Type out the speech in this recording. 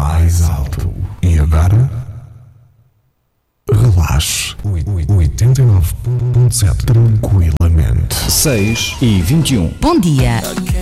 mais alto. E agora? Relaxe. 89.7 tranquilamente. 6:21. Bom dia.